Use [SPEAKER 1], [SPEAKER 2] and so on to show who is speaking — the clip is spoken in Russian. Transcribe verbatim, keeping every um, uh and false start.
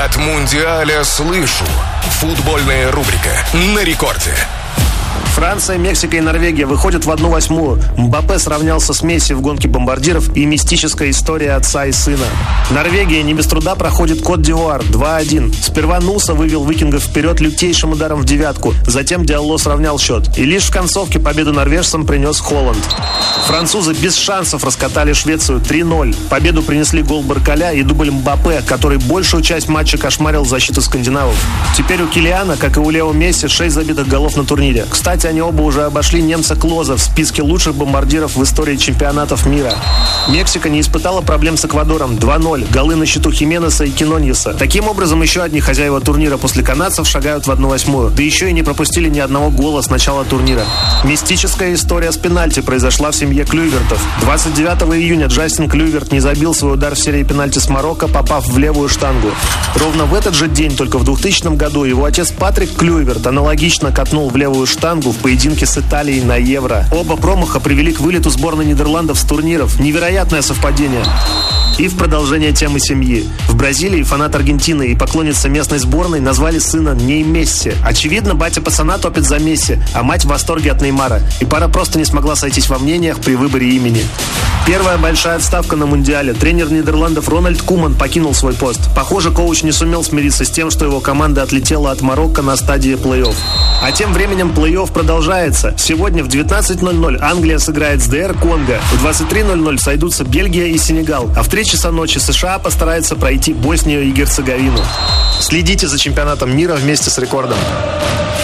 [SPEAKER 1] От Мундиаля слышу. Футбольная рубрика на рекорде.
[SPEAKER 2] Франция, Мексика и Норвегия выходят в одну восьмую. Мбаппе сравнялся с Месси в гонке бомбардиров и мистическая история отца и сына. Норвегия не без труда проходит Кот-д'Ивуар два один. Сперва Нуса вывел викингов вперед лютейшим ударом в девятку. Затем Диалло сравнял счет. И лишь в концовке победу норвежцам принес Холланд. Французы без шансов раскатали Швецию три ноль. Победу принесли гол Баркаля и дубль Мбаппе, который большую часть матча кошмарил защиту скандинавов. Теперь у Килиана, как и у Лео Месси, шесть забитых голов на турнире. Кстати, они оба уже обошли немца Клоза в списке лучших бомбардиров в истории чемпионатов мира. Мексика не испытала проблем с Эквадором. два ноль. Голы на счету Хименеса и Киноньеса. Таким образом, еще одни хозяева турнира после канадцев шагают в одну восьмую. Да еще и не пропустили ни одного гола с начала турнира. Мистическая история с пенальти произошла в семье Клюйвертов. двадцать девятого июня Джастин Клюйверт не забил свой удар в серии пенальти с Марокко, попав в левую штангу. Ровно в этот же день, только в двухтысячном году, его отец Патрик Клюйверт аналогично катнул в левую штангу в поединке с Италией на Евро. Оба промаха привели к вылету сборной Нидерландов с турниров. Невероятное совпадение. И в продолжение темы семьи. В Бразилии фанат Аргентины и поклонница местной сборной назвали сына Ней Месси. Очевидно, батя пацана топит за Месси, а мать в восторге от Неймара. И пара просто не смогла сойтись во мнениях при выборе имени. Первая большая отставка на Мундиале. Тренер Нидерландов Рональд Куман покинул свой пост. Похоже, коуч не сумел смириться с тем, что его команда отлетела от Марокко на стадии плей-офф. А тем временем плей-офф продолжается. Сегодня в девятнадцать ноль ноль Англия сыграет с ДР Конго. В двадцать три ноль ноль сойдутся Бельгия и Сенегал. А в три часа ночи США постарается пройти Боснию и Герцеговину. Следите за чемпионатом мира вместе с Рекордом.